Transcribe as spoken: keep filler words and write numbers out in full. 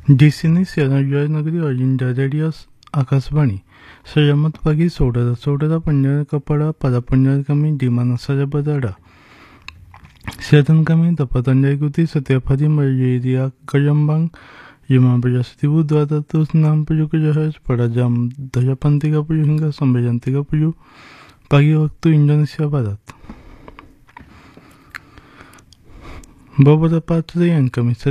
Di sini siaran Radio Negeri Orinda Radio Akasvani. Salamat pagi saudara-saudara pendengar kepada para pendengar kami di mana saja berada. Siaran kami dapat Anda ikuti setiap hari melalui Gelombang lima belas ribu dua ratus enam puluh kilohertz pada jam delapan tiga puluh hingga sembilan tiga puluh pagi waktu Indonesia Barat. Beberapa aturan yang kami